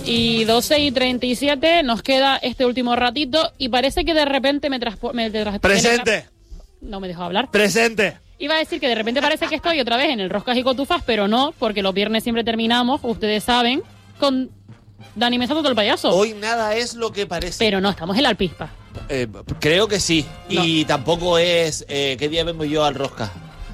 Y 12:37, nos queda este último ratito y parece que de repente ¡Presente! No me dejó hablar. ¡Presente! Iba a decir que de repente parece que estoy otra vez en el Roscas y Cotufas, pero no, porque los viernes siempre terminamos, ustedes saben, con Dani Mesa todo el payaso. Hoy nada es lo que parece. Pero no, estamos en la alpispa. Creo que sí. No. Y tampoco es... ¿qué día vengo yo al Rosca?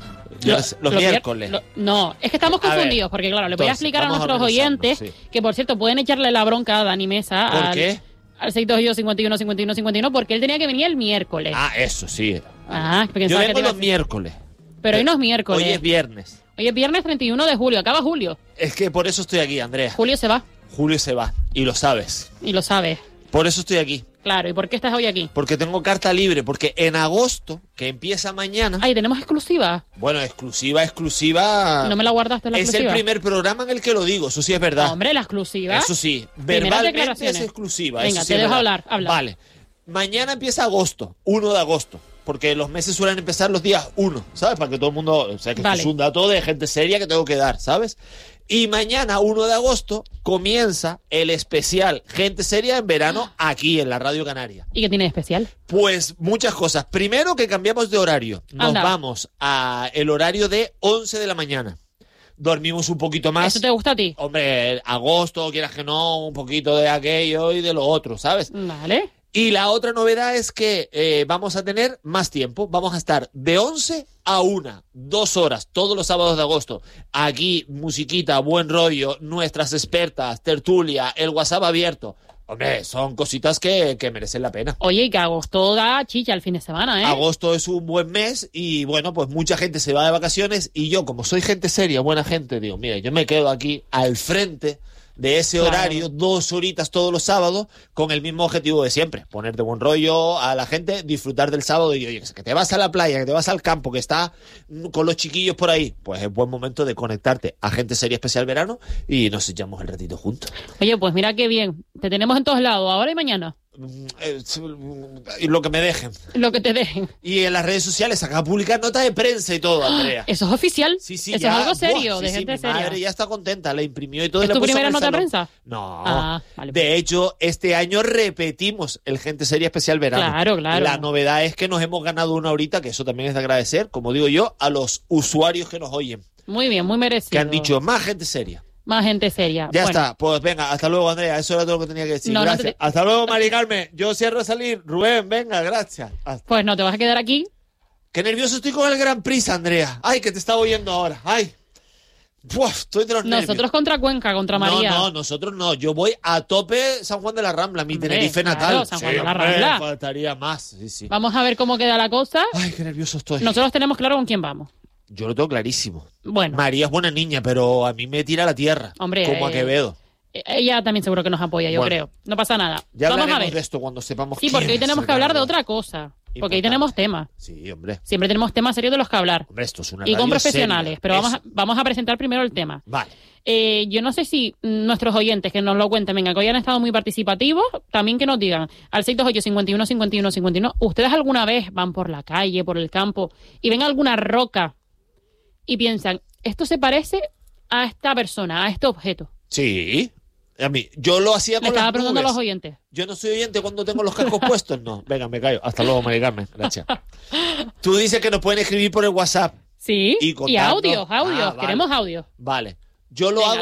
Los miércoles. No, es que estamos confundidos, porque claro, le voy a explicar a nuestros oyentes que, por cierto, pueden echarle la bronca a Dani Mesa. ¿Por qué? Al 622-51-51-51, porque él tenía que venir el miércoles. Ah, eso sí. Yo vengo los miércoles. Pero hoy no es miércoles. Hoy es viernes. Hoy es viernes 31 de julio, acaba julio. Es que por eso estoy aquí, Andrea. Julio se va. Julio se va, y lo sabes. Y lo sabes. Por eso estoy aquí. Claro, ¿y por qué estás hoy aquí? Porque tengo carta libre, porque en agosto, que empieza mañana... Ay, tenemos exclusiva. Bueno, exclusiva... No me la guardaste la exclusiva. Es el primer programa en el que lo digo, eso sí es verdad. No, hombre, la exclusiva. Eso sí, verbalmente es exclusiva. Venga, eso sí te dejo hablar. Vale. Mañana empieza agosto, 1 de agosto. Porque los meses suelen empezar los días 1, ¿sabes? Para que todo el mundo... O sea, que esto es un dato de gente seria que tengo que dar, ¿sabes? Y mañana, 1 de agosto, comienza el especial Gente Seria en verano aquí en la Radio Canaria. ¿Y qué tiene de especial? Pues muchas cosas. Primero, que cambiamos de horario. Nos vamos a el horario de 11 de la mañana. Dormimos un poquito más. ¿Eso te gusta a ti? Hombre, agosto, quieras que no, un poquito de aquello y de lo otro, ¿sabes? Vale. Y la otra novedad es que vamos a tener más tiempo. Vamos a estar de 11 a 1, 2 horas, todos los sábados de agosto. Aquí, musiquita, buen rollo, nuestras expertas, tertulia, el WhatsApp abierto. Hombre, son cositas que merecen la pena. Oye, y que agosto da chicha el fin de semana, ¿eh? Agosto es un buen mes y, bueno, pues mucha gente se va de vacaciones y yo, como soy gente seria, buena gente, digo, mira, yo me quedo aquí al frente de ese horario, 2 horitas todos los sábados, con el mismo objetivo de siempre, poner de buen rollo a la gente, disfrutar del sábado y oye, que te vas a la playa, que te vas al campo, que está con los chiquillos por ahí, pues es buen momento de conectarte a Gente Seria Especial Verano y nos echamos el ratito juntos. Oye, pues mira qué bien, te tenemos en todos lados, ahora y mañana. Y lo que me dejen. Lo que te dejen. Y en las redes sociales acá publicar nota de prensa y todo, Andrea. ¿Eso es oficial? Sí, eso ya, es algo serio, de gente seria. Mi madre ya está contenta, la imprimió y todo. ¿Es tu primera nota de prensa? No. Vale. De hecho, este año repetimos el Gente Seria Especial Verano. Claro. La novedad es que nos hemos ganado una horita, que eso también es de agradecer, como digo yo, a los usuarios que nos oyen. Muy bien, muy merecido. Que han dicho, más gente seria. Más gente seria. Ya está, pues venga, hasta luego, Andrea, eso era todo lo que tenía que decir. Gracias. Hasta luego, Mari Carmen, yo cierro a salir. Rubén, venga, gracias. Pues no, te vas a quedar aquí. Qué nervioso estoy con el Gran Prix, Andrea. Ay, que te estaba oyendo ahora. Ay. Estoy de los nervios. Nosotros contra Cuenca, contra María. No, nosotros no. Yo voy a tope San Juan de la Rambla, mi Tenerife natal. San Juan de la Rambla. Faltaría más, sí. Vamos a ver cómo queda la cosa. Ay, qué nervioso estoy. Nosotros tenemos claro con quién vamos. Yo lo tengo clarísimo. Bueno. María es buena niña, pero a mí me tira a la tierra. Hombre, como a Quevedo. Ella también seguro que nos apoya, yo creo. No pasa nada. Ya vamos hablaremos a ver de esto cuando sepamos Sí, porque hoy tenemos que hablar de otra cosa. Porque hoy tenemos temas. Sí, hombre. Siempre tenemos temas serios de los que hablar. Hombre, esto es una y radio con profesionales. seria. Pero vamos a presentar primero el tema. Vale. Yo no sé si nuestros oyentes que nos lo cuenten, venga, que hoy han estado muy participativos, también que nos digan al 628-51-51-51, ¿ustedes alguna vez van por la calle, por el campo y ven alguna roca y piensan, esto se parece a esta persona, a este objeto? Sí. A mí, yo lo hacía con las nubes. Me estaba preguntando a los oyentes. Yo no soy oyente cuando tengo los cascos puestos, no. Venga, me callo. Hasta luego, Mari Carmen. Gracias. Tú dices que nos pueden escribir por el WhatsApp. Sí. Y audios. Vale. Queremos audios. Vale. Yo lo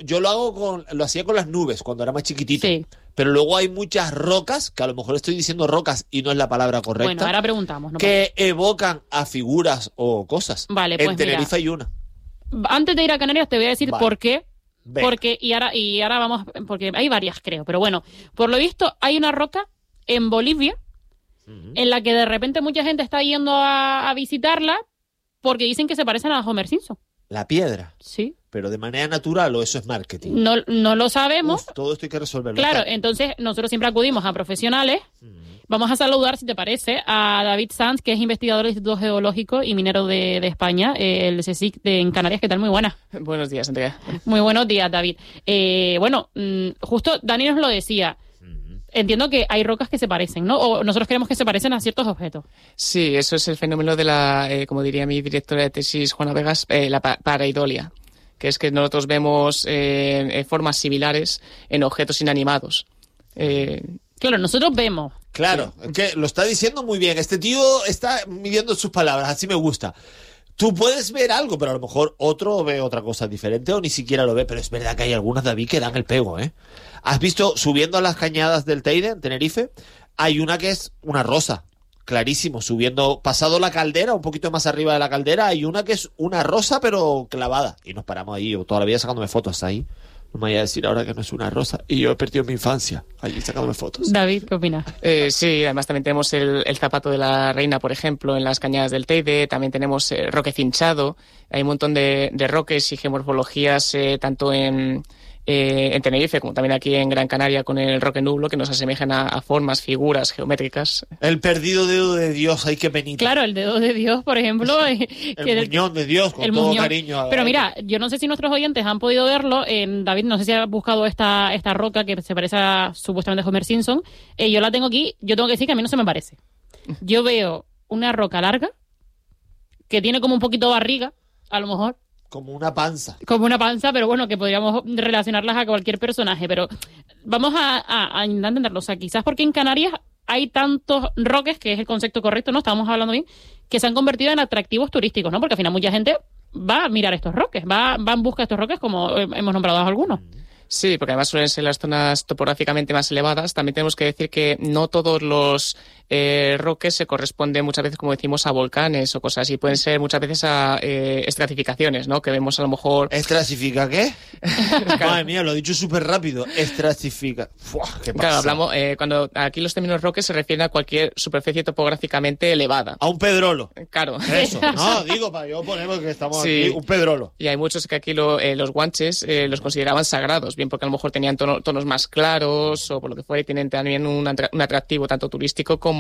hacía con las nubes cuando era más chiquitito. Sí. Pero luego hay muchas rocas, que a lo mejor estoy diciendo rocas y no es la palabra correcta. Bueno, ahora preguntamos. Que evocan a figuras o cosas. Vale, pues en Tenerife hay una. Antes de ir a Canarias te voy a decir por qué. Venga. Porque ahora vamos, porque hay varias creo, pero bueno, por lo visto hay una roca en Bolivia en la que de repente mucha gente está yendo a visitarla porque dicen que se parecen a Homer Simpson. La piedra. Sí. Pero de manera natural o eso es marketing. No lo sabemos. Todo esto hay que resolverlo. Claro, entonces nosotros siempre acudimos a profesionales. Vamos a saludar, si te parece, a David Sanz, que es investigador del Instituto Geológico y Minero de España, el CSIC en Canarias. ¿Qué tal? Muy buena. Buenos días, Andrea. Muy buenos días, David. Justo Dani nos lo decía. Entiendo que hay rocas que se parecen, ¿no? O nosotros creemos que se parecen a ciertos objetos. Sí, eso es el fenómeno de la, como diría mi directora de tesis, Juana Vegas, la pareidolia, que es que nosotros vemos formas similares en objetos inanimados. Claro, nosotros vemos. Claro, que lo está diciendo muy bien. Este tío está midiendo sus palabras, así me gusta. Tú puedes ver algo, pero a lo mejor otro ve otra cosa diferente o ni siquiera lo ve. Pero es verdad que hay algunas, David, que dan el pego, ¿eh? ¿Has visto, subiendo a las cañadas del Teide, en Tenerife, hay una que es una rosa? Clarísimo, subiendo, pasado la caldera, un poquito más arriba de la caldera, hay una que es una rosa, pero clavada. Y nos paramos ahí, yo todavía sacándome fotos ahí. No me vaya a decir ahora que no es una rosa. Y yo he perdido mi infancia allí sacándome fotos. David, ¿qué opinas? Sí, además también tenemos el zapato de la reina, por ejemplo, en las cañadas del Teide. También tenemos roque cinchado. Hay un montón de roques y geomorfologías, tanto en Tenerife como también aquí en Gran Canaria con el roque nublo, que nos asemejan a formas, figuras geométricas. El perdido dedo de Dios, hay que penita. Claro, el dedo de Dios, por ejemplo. El muñón de Dios, con todo muñón. Cariño. Pero mira, yo no sé si nuestros oyentes han podido verlo. David, no sé si has buscado esta roca que se parece a supuestamente Homer Simpson. Yo la tengo aquí. Yo tengo que decir que a mí no se me parece. Yo veo una roca larga que tiene como un poquito barriga, a lo mejor. Como una panza. Como una panza, pero bueno, que podríamos relacionarlas a cualquier personaje. Pero vamos a intentar entenderlo. O sea, quizás porque en Canarias hay tantos roques, que es el concepto correcto, ¿no? Estábamos hablando bien, que se han convertido en atractivos turísticos, ¿no? Porque al final mucha gente va a mirar estos roques, va en busca de estos roques, como hemos nombrado algunos. Sí, porque además suelen ser las zonas topográficamente más elevadas. También tenemos que decir que no todos los roques se corresponden muchas veces, como decimos, a volcanes o cosas así. Pueden ser muchas veces a estratificaciones, ¿no? Que vemos a lo mejor... ¿Estratifica qué? Madre mía, lo he dicho súper rápido. Estratifica. Fuah, ¿qué pasa? Claro, hablamos, cuando aquí los términos roques se refieren a cualquier superficie topográficamente elevada. A un pedrolo. Claro. Eso. No, digo, para yo poner porque estamos sí. aquí, un pedrolo. Y hay muchos que aquí los guanches los consideraban sagrados, bien porque a lo mejor tenían tonos más claros o por lo que fuera, y tienen también un atractivo tanto turístico como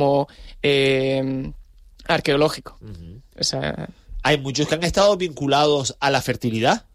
arqueológico. Uh-huh. O sea, hay muchos que han estado vinculados a la fertilidad.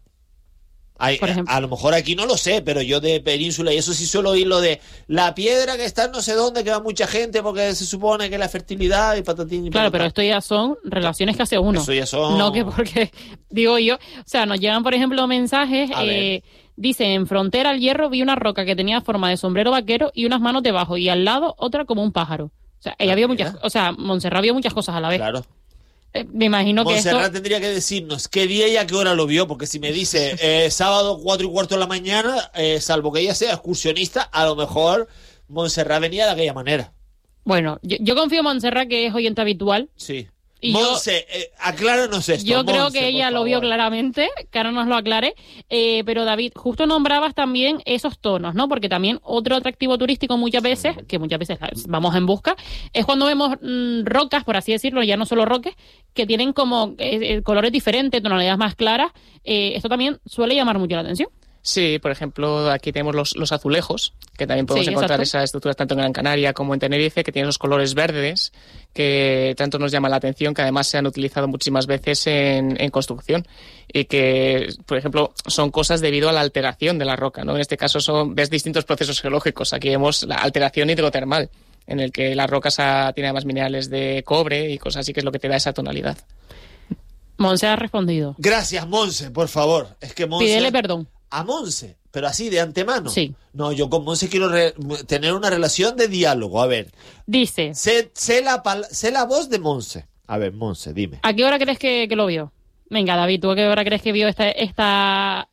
A lo mejor aquí no lo sé, pero yo de península y eso sí suelo oír lo de la piedra que está en no sé dónde, que va mucha gente porque se supone que la fertilidad y patatín y claro, patatín. Pero esto ya son relaciones que hace uno. Eso ya son... No que porque, digo yo, o sea, nos llegan, por ejemplo, mensajes, dice, en Frontera al Hierro vi una roca que tenía forma de sombrero vaquero y unas manos debajo, y al lado otra como un pájaro. O sea, ella vio muchas, o sea, Montserrat vio muchas cosas a la vez. Claro. Me imagino que Montserrat tendría que decirnos qué día y a qué hora lo vio, porque si me dice sábado 4:15 de la mañana, salvo que ella sea excursionista, a lo mejor Montserrat venía de aquella manera. Bueno, yo confío en Montserrat, que es oyente habitual. Sí. Y Monse, acláranos esto. Yo creo Monse, que ella lo vio claramente, que ahora nos lo aclare. Pero David, justo nombrabas también esos tonos, ¿no? Porque también otro atractivo turístico muchas veces, que muchas veces vamos en busca, es cuando vemos rocas, por así decirlo, ya no solo roques, que tienen como colores diferentes, tonalidades más claras. Esto también suele llamar mucho la atención. Sí, por ejemplo, aquí tenemos los azulejos, que también podemos encontrar exacto. esas estructuras tanto en Gran Canaria como en Tenerife, que tienen esos colores verdes que tanto nos llama la atención, que además se han utilizado muchísimas veces en construcción y que, por ejemplo, son cosas debido a la alteración de la roca, ¿no? En este caso ves distintos procesos geológicos. Aquí vemos la alteración hidrotermal, en el que la roca tiene además minerales de cobre y cosas así, que es lo que te da esa tonalidad. Monse ha respondido. Gracias, Monse, por favor. Es que Monse... Pídele perdón. A Monse, pero así de antemano. Sí. No, yo con Monse quiero tener una relación de diálogo. A ver. Dice. Sé la voz de Monse. A ver, Monse, dime. ¿A qué hora crees que lo vio? Venga, David, ¿tú a qué hora crees que vio esta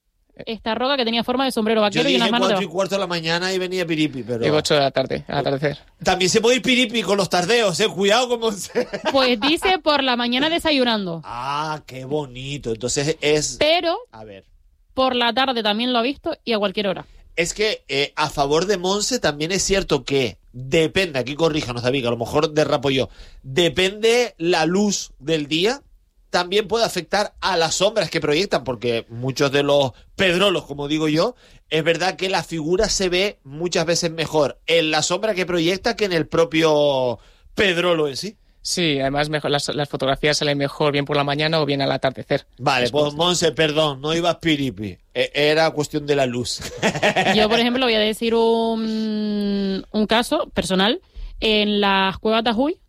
roca que tenía forma de sombrero vaquero y unas manos debajo? 4:15 de la mañana y venía Piripi, pero... Digo 8 de la tarde, al atardecer. También se puede ir Piripi con los tardeos, cuidado con Monse. Pues dice por la mañana desayunando. Ah, qué bonito. Entonces es... Pero... A ver... Por la tarde también lo ha visto y a cualquier hora. Es que a favor de Monse también es cierto que depende, aquí corríjanos David, que a lo mejor derrapo yo, depende la luz del día, también puede afectar a las sombras que proyectan, porque muchos de los pedrolos, como digo yo, es verdad que la figura se ve muchas veces mejor en la sombra que proyecta que en el propio pedrolo en sí. Sí, además mejor, las fotografías salen mejor bien por la mañana o bien al atardecer. Vale, pues Monse, perdón, no ibas Piripi. Era cuestión de la luz. Yo, por ejemplo, voy a decir un caso personal. En las cuevas Tajuy,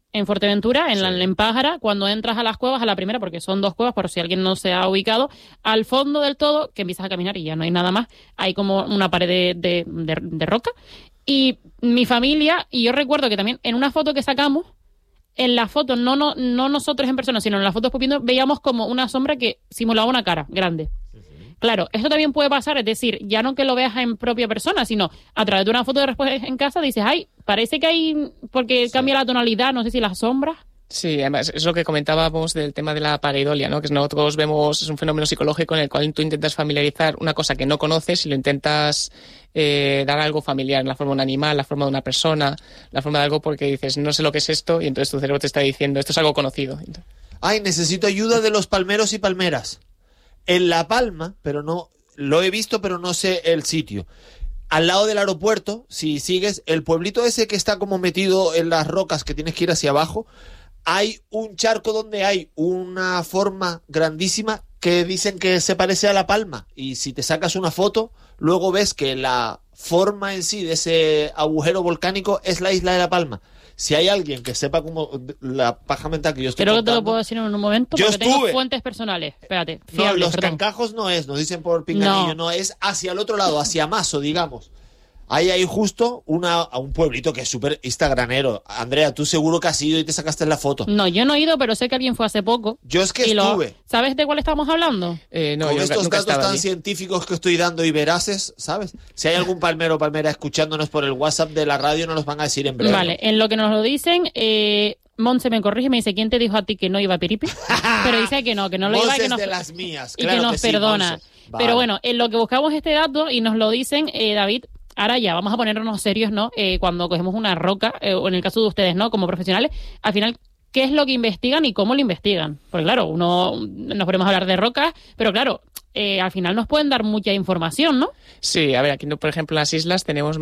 en Fuerteventura, en Pájara, cuando entras a las cuevas, a la primera, porque son 2 cuevas, por si alguien no se ha ubicado, al fondo del todo, que empiezas a caminar y ya no hay nada más, hay como una pared de roca. Y mi familia, y yo recuerdo que también en una foto que sacamos, en la foto, no nosotros en persona, sino en la foto veíamos como una sombra que simulaba una cara grande. Claro, esto también puede pasar, es decir, ya no que lo veas en propia persona, sino a través de una foto de después en casa dices, ay, parece que hay, porque cambia la tonalidad, no sé si las sombras. Sí, además es lo que comentábamos del tema de la pareidolia, ¿no? Que nosotros vemos, es un fenómeno psicológico en el cual tú intentas familiarizar una cosa que no conoces y lo intentas dar algo familiar, en la forma de un animal, la forma de una persona, la forma de algo porque dices, no sé lo que es esto, y entonces tu cerebro te está diciendo, esto es algo conocido. Ay, necesito ayuda de los palmeros y palmeras. En La Palma, pero no, lo he visto, pero no sé el sitio. Al lado del aeropuerto, si sigues, el pueblito ese que está como metido en las rocas que tienes que ir hacia abajo, hay un charco donde hay una forma grandísima que dicen que se parece a La Palma. Y si te sacas una foto, luego ves que la forma en sí de ese agujero volcánico es la isla de La Palma. Si hay alguien que sepa cómo la paja mental que yo estoy Creo contando, que te lo puedo decir en un momento yo porque tengo estuve. fuentes personales. Espérate, No, fiables, los perdón. Cancajos no es, nos dicen por Pinganillo, no, es hacia el otro lado, hacia Mazo, digamos. Hay justo a un pueblito que es súper instagramero. Andrea, tú seguro que has ido y te sacaste la foto. No, yo no he ido, pero sé que alguien fue hace poco. Yo es que y estuve. ¿Sabes de cuál estamos hablando? No, Con yo estos nunca he datos estado tan allí. científicos que estoy dando y veraces, ¿sabes? Si hay algún palmero o palmera escuchándonos por el WhatsApp de la radio, nos los van a decir en breve. Vale, en lo que nos lo dicen, Montse me corrige y me dice, ¿quién te dijo a ti que no iba a Piripi? Pero dice que no lo iba y Monse que es nos, de las mías, y claro que nos que sí, perdona. Monse. Vale. Pero bueno, en lo que buscamos este dato y nos lo dicen, David, ahora ya vamos a ponernos serios, ¿no? Cuando cogemos una roca, o en el caso de ustedes, ¿no? Como profesionales, al final, ¿qué es lo que investigan y cómo lo investigan? Porque claro, nos ponemos a hablar de rocas, pero claro, al final nos pueden dar mucha información, ¿no? Sí, a ver, aquí por ejemplo en las islas tenemos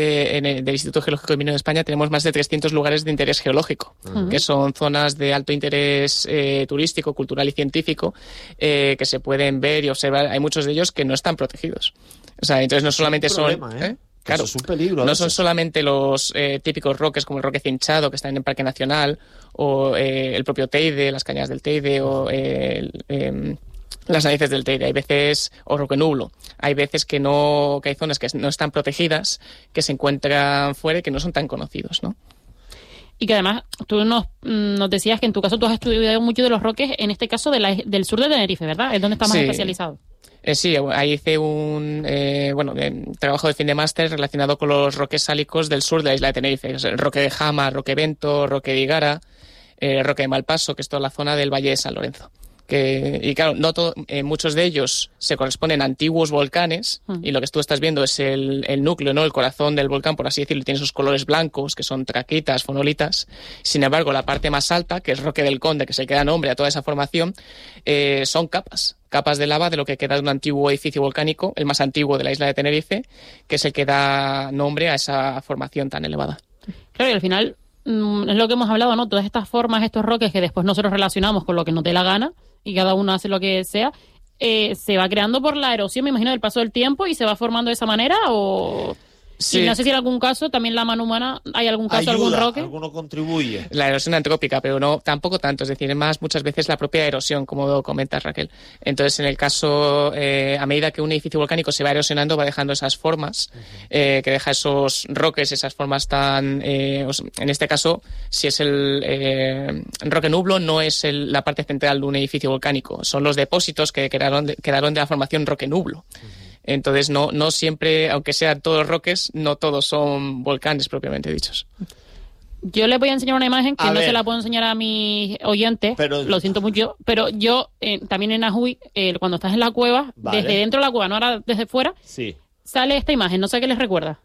del Instituto Geológico de Minero de España tenemos más de 300 lugares de interés geológico, que son zonas de alto interés turístico, cultural y científico que se pueden ver y observar. Hay muchos de ellos que no están protegidos. O sea, entonces no solamente problema, son... Claro, eso es un peligro. no son solamente los típicos roques como el Roque Cinchado que está en el Parque Nacional o el propio Teide, las cañadas del Teide o las narices del Teide. Hay veces, o Roque Nublo, hay veces que hay zonas que no están protegidas, que se encuentran fuera y que no son tan conocidos, ¿no? Y que además tú nos decías que en tu caso tú has estudiado mucho de los roques, en este caso del sur de Tenerife, ¿verdad? Es donde está más Sí. especializado. Sí, ahí hice un trabajo de fin de máster relacionado con los roques sálicos del sur de la isla de Tenerife. El Roque de Jama, Roque Bento, Roque de Igara, Roque de Malpaso, que es toda la zona del Valle de San Lorenzo. Y claro, muchos de ellos se corresponden a antiguos volcanes y lo que tú estás viendo es el núcleo, ¿no? El corazón del volcán, por así decirlo, tiene esos colores blancos que son traquitas, fonolitas. Sin embargo, la parte más alta, que es Roque del Conde, que se queda nombre a toda esa formación, son capas de lava de lo que queda de un antiguo edificio volcánico, el más antiguo de la isla de Tenerife, que es el que da nombre a esa formación tan elevada. Claro, y al final es lo que hemos hablado, ¿no? Todas estas formas, estos roques que después nosotros relacionamos con lo que nos dé la gana y cada uno hace lo que sea, se va creando por la erosión, me imagino, del paso del tiempo y se va formando de esa manera o... Sí. Y no sé si en algún caso también la mano humana, ¿hay algún caso, algún roque? Alguno contribuye. La erosión antrópica, pero no tampoco tanto, es decir, es más muchas veces la propia erosión, como comentas, Raquel. Entonces, en el caso, a medida que un edificio volcánico se va erosionando, va dejando esas formas, que deja esos roques, esas formas tan... en este caso, si es el Roque Nublo, no es la parte central de un edificio volcánico, son los depósitos que quedaron de la formación Roque Nublo. Entonces, no siempre, aunque sean todos roques, no todos son volcanes propiamente dichos. Yo les voy a enseñar una imagen que A no ver. se la puedo enseñar a mis oyentes, Pero- lo siento mucho, pero yo también en Ajuy, cuando estás en la cueva, Vale. desde dentro de la cueva, no ahora desde fuera, Sí. sale esta imagen, no sé qué les recuerda.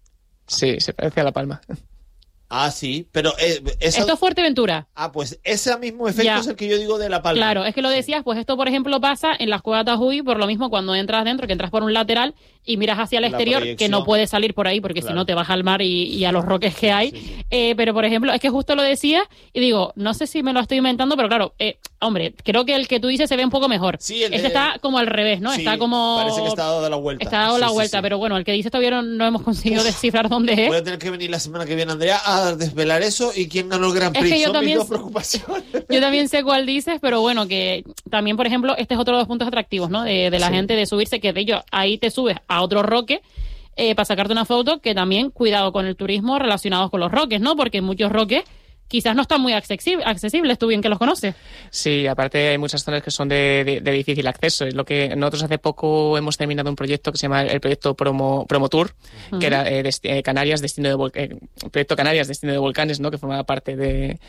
Sí, se parece a La Palma. Ah, sí, pero esa... Esto es Fuerteventura. Ah, pues ese mismo efecto Ya. es el que yo digo de La Palma. Claro, es que lo decías, pues esto, por ejemplo, pasa en las cuevas de Ajuy, por lo mismo cuando entras dentro, que entras por un lateral, y miras hacia el exterior, que no puedes salir por ahí porque si no te vas al mar y a los roques que hay. Pero, por ejemplo, es que justo lo decías y digo, no sé si me lo estoy inventando, pero claro, hombre, creo que el que tú dices se ve un poco mejor. Sí, este está como al revés, ¿no? Sí, está como... parece que está dado la vuelta. Está dado la vuelta, pero bueno, el que dices todavía no hemos conseguido descifrar dónde es. Voy a tener que venir la semana que viene, Andrea, a desvelar eso y quién ganó el Gran Prix. Es que Son mis dos preocupaciones. Yo también sé cuál dices, pero bueno, que también, por ejemplo, este es otro de los puntos atractivos, ¿no? De la gente, de subirse, que de ello ahí te subes a otro roque para sacarte una foto, que también cuidado con el turismo relacionado con los roques, ¿no? Porque muchos roques quizás no están muy accesibles, tú bien que los conoces. Sí, aparte hay muchas zonas que son de difícil acceso. Es lo que nosotros hace poco hemos terminado un proyecto que se llama el proyecto Promo Tour, que era Canarias, destino de proyecto Canarias, destino de volcanes, ¿no? Que formaba parte de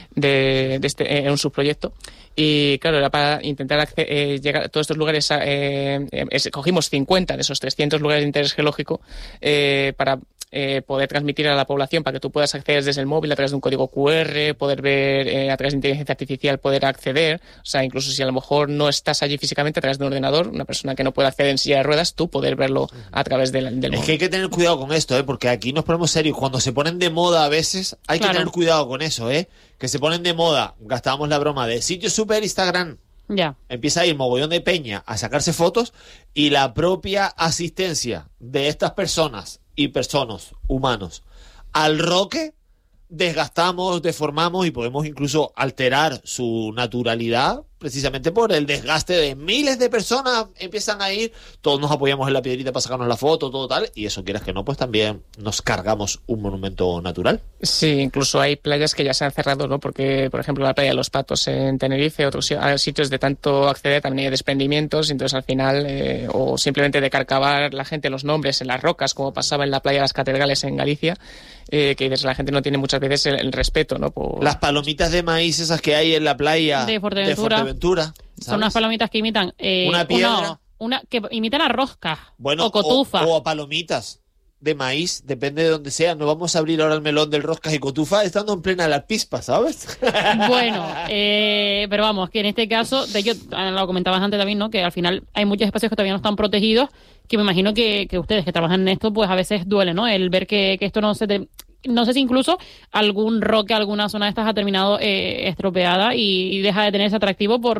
este un subproyecto. Y claro, era para intentar llegar a todos estos lugares. Cogimos 50 de esos 300 lugares de interés geológico para poder transmitir a la población, para que tú puedas acceder desde el móvil a través de un código QR, poder ver a través de inteligencia artificial, poder acceder. O sea, incluso si a lo mejor no estás allí físicamente, a través de un ordenador, una persona que no puede acceder en silla de ruedas, tú poder verlo a través del móvil. Es que hay que tener cuidado con esto, porque aquí nos ponemos serios. Cuando se ponen de moda a veces, hay que tener cuidado con eso, que se ponen de moda. Gastábamos la broma de sitio super Instagram. Ya. Empieza a ir mogollón de peña a sacarse fotos y la propia asistencia de estas personas y personas, humanos, al roque, desgastamos, deformamos y podemos incluso alterar su naturalidad precisamente por el desgaste de miles de personas. Empiezan a ir, todos nos apoyamos en la piedrita para sacarnos la foto, todo tal, y eso quieras que no, pues también nos cargamos un monumento natural. Sí, incluso hay playas que ya se han cerrado, ¿no? Porque, por ejemplo, la playa de los Patos en Tenerife, otros sitios de tanto acceder también hay desprendimientos, entonces al final, o simplemente de carcavar la gente los nombres en las rocas, como pasaba en la playa de las Catedrales en Galicia, que dices, la gente no tiene muchas veces el respeto, ¿no? Las palomitas de maíz esas que hay en la playa de Fuerteventura, ¿sabes? Son unas palomitas que imitan una piedra, que imitan a roscas, bueno, o cotufa, o a palomitas de maíz, depende de donde sea. No vamos a abrir ahora el melón del roscas y cotufa estando en plena la pispa, ¿sabes? Bueno, pero vamos, que en este caso, de hecho, lo comentabas antes también, ¿no? Que al final hay muchos espacios que todavía no están protegidos, que me imagino que ustedes que trabajan en esto, pues a veces duele, ¿no? El ver que esto no se te... No sé si incluso algún roque, alguna zona de estas ha terminado estropeada y deja de tener ese atractivo por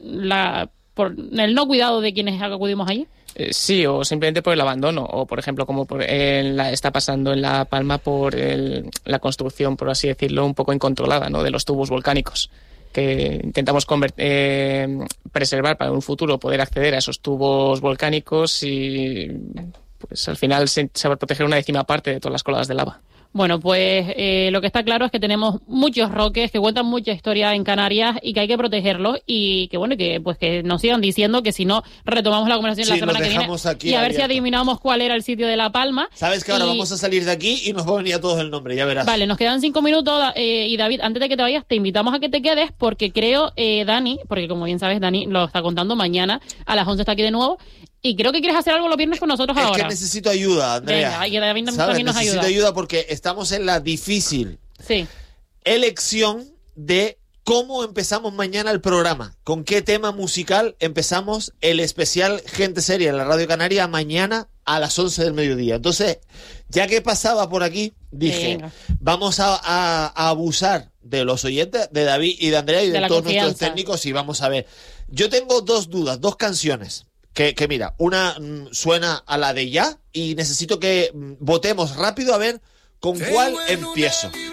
el no cuidado de quienes acudimos allí. Sí, o simplemente por el abandono, o por ejemplo, como está pasando en La Palma por la construcción, por así decirlo, un poco incontrolada, ¿no? De los tubos volcánicos, que intentamos preservar para un futuro, poder acceder a esos tubos volcánicos y pues al final se va a proteger una 10ª parte de todas las coladas de lava. Bueno, pues lo que está claro es que tenemos muchos roques que cuentan mucha historia en Canarias y que hay que protegerlos y que bueno, que nos sigan diciendo que si no retomamos la conversación la semana que viene y a ver si adivinamos cuál era el sitio de La Palma. Sabes que ahora vamos a salir de aquí y nos va a venir a todos el nombre, ya verás. Vale, nos quedan 5 minutos y David, antes de que te vayas, te invitamos a que te quedes porque creo, Dani, porque como bien sabes, Dani lo está contando mañana a las 11 está aquí de nuevo. Y creo que quieres hacer algo los viernes con nosotros ahora. Es que necesito ayuda, Andrea. Venga, y David también nos ayuda. Necesito ayuda porque estamos en la difícil elección de cómo empezamos mañana el programa. ¿Con qué tema musical empezamos el especial Gente Seria en la Radio Canaria mañana a las 11 del mediodía? Entonces, ya que pasaba por aquí, dije, vamos a abusar de los oyentes, de David y de Andrea y de todos nuestros técnicos y vamos a ver. Yo tengo dos canciones. Que mira, una suena a la de ya y necesito que votemos rápido a ver con cuál empiezo.